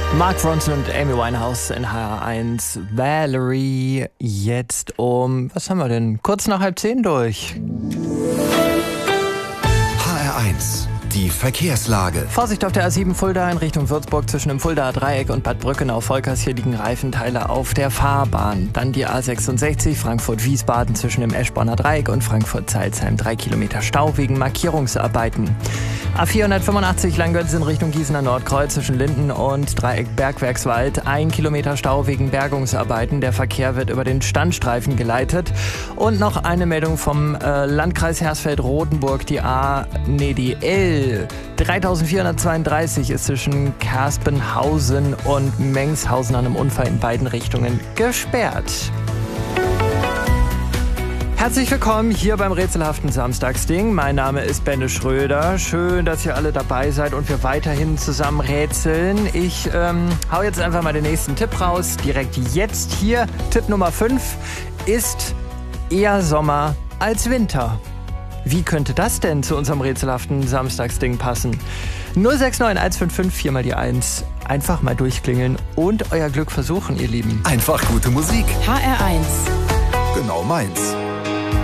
Mark Ronson und Amy Winehouse in HR1. Valerie jetzt was haben wir denn? Kurz nach 9:30 durch. HR1, die Verkehrslage. Vorsicht auf der A7 Fulda in Richtung Würzburg zwischen dem Fuldaer Dreieck und Bad Brückenau-Volkers. Hier liegen Reifenteile auf der Fahrbahn. Dann die A66 Frankfurt-Wiesbaden zwischen dem Eschborner Dreieck und Frankfurt-Zeilsheim. 3 Kilometer Stau wegen Markierungsarbeiten. A485 Langgötz in Richtung Gießener Nordkreuz zwischen Linden und Dreieck Bergwerkswald. 1 Kilometer Stau wegen Bergungsarbeiten. Der Verkehr wird über den Standstreifen geleitet. Und noch eine Meldung vom Landkreis Hersfeld-Rotenburg. Die L 3432 ist zwischen Kerspenhausen und Mengshausen an einem Unfall in beiden Richtungen gesperrt. Herzlich willkommen hier beim rätselhaften Samstagsding. Mein Name ist Benne Schröder. Schön, dass ihr alle dabei seid und wir weiterhin zusammen rätseln. Ich hau jetzt einfach mal den nächsten Tipp raus. Direkt jetzt hier. Tipp Nummer 5 ist eher Sommer als Winter. Wie könnte das denn zu unserem rätselhaften Samstagsding passen? 069 155 4 mal die 1. Einfach mal durchklingeln und euer Glück versuchen, ihr Lieben. Einfach gute Musik. HR1. Genau meins.